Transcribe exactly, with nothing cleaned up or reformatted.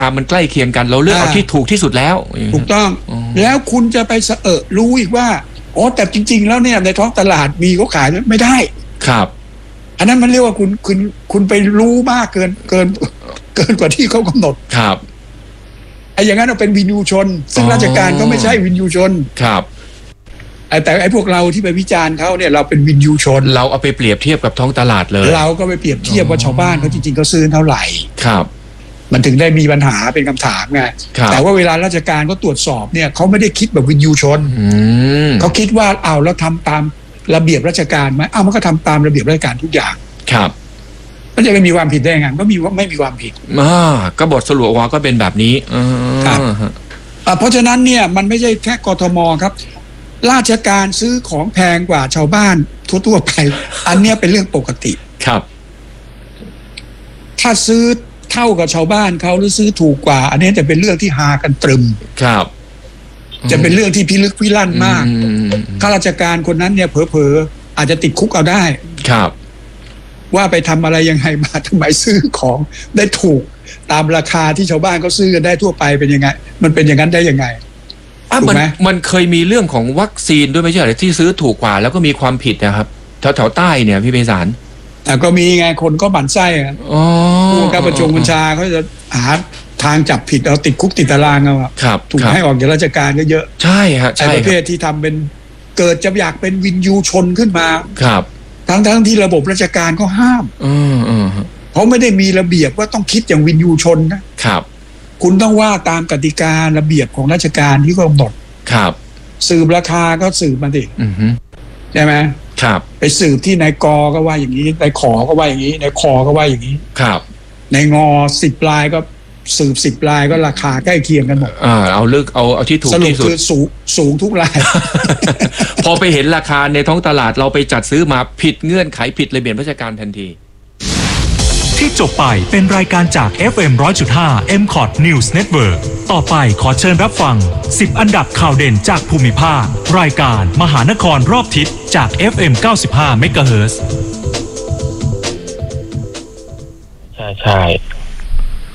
มันใกล้เคียงกันเราเลือกเอาที่ถูกที่สุดแล้วถูกต้องแล้วคุณจะไปเสอะรู้อีกว่าอ๋อแต่จริงๆแล้วเนี่ยในท้องตลาดมีเขาขายไม่ได้ครับอันนั้นมันเรียกว่าคุณคุณคุณไปรู้มากเกินเกินเกินกว่าที่เขากำหนดครับไอ้อย่างนั้นเราเป็นวินยูชนซึ่งราชการก็ไม่ใช่วินยูชนครับแต่ไอ้พวกเราที่ไปวิจารณ์เขาเนี่ยเราเป็นวินยูชนเราเอาไปเปรียบเทียบกับท้องตลาดเลยเราก็ไปเปรียบเทียบว่าชาวบ้านเขาจริงๆเขาซื้อเท่าไหร่ครับมันถึงได้มีปัญหาเป็นคำถามไงแต่ว่าเวลาราชการเขาตรวจสอบเนี่ยเขาไม่ได้คิดแบบวินยูชนเขาคิดว่าเอาแล้วทำตามระเบียบราชการไหมเอามันก็ทำตามระเบียบราชการทุกอย่างครับมันจะไม่มีความผิดได้ไงก็มีว่าไม่มีความผิดอ่าก็บทสรุปว่าก็เป็นแบบนี้ครับเพราะฉะนั้นเนี่ยมันไม่ใช่แค่กทมครับราชการซื้อของแพงกว่าชาวบ้านทั่วๆไปอันนี้เป็นเรื่องปกติครับถ้าซื้อเท่ากับชาวบ้านเขาหรือซื้อถูกกว่าอันนี้จะเป็นเรื่องที่ฮากันตรึมครับจะเป็นเรื่องที่พิลึกพิลั่นมากข้าราชการคนนั้นเนี่ยเผลอๆอาจจะติดคุกเอาได้ครับว่าไปทำอะไรยังไงมาทำไมซื้อของได้ถูกตามราคาที่ชาวบ้านเขาซื้อกันได้ทั่วไปเป็นยังไงมันเป็นอย่างนั้นได้ยังไงถูกไหมมันเคยมีเรื่องของวัคซีนด้วยไม่ใช่เหรอที่ซื้อถูกกว่าแล้วก็มีความผิดนะครับแถวแถวใต้เนี่ยพี่ไพศาลแต่ก็มีไงคนก็หมั่นไส้กันผู้กำกับบัญชาเขาจะหาทางจับผิดเอาติดคุกติดตารางเอาครับถูกให้ออกจากราชการก็เยอะใช่ฮะใช่ประเภทที่ทำเป็นเกิดจะอยากเป็นวินยูชนขึ้นมาครับทั้งทั้งที่ระบบราชการก็ห้ามเขาไม่ได้มีระเบียบว่าต้องคิดอย่างวินยูชนนะครับคุณต้องว่าตามกติการระเบียบของราชการที่กำหนดครับสืบราคาก็สืบมาดิใช่ไหมครับไปสืบที่นายกอก็ว่าอย่างนี้นายขอก็ว่าอย่างนี้นายคอก็ว่าอย่างนี้ครับนายงอสิบลายก็สืบสิบลายก็ราคาใกล้เคียงกันหมดอ่าเอาเลือกเอาเอาที่ถูกที่สุดสรุปคือสูงสูงทุกรายพอไปเห็นราคาในท้องตลาดเราไปจัดซื้อมาผิดเงื่อนไขผิดระเบียบราชการทันทีที่จบไปเป็นรายการจาก เอฟ เอ็ม หนึ่งร้อยจุดห้า เอ็ม คอท News Network ต่อไปขอเชิญรับฟังสิบอันดับข่าวเด่นจากภูมิภาครายการมหานครรอบทิศจาก เอฟ เอ็ม เก้าสิบห้า เมกะเฮิรตซ์ใช่ใช่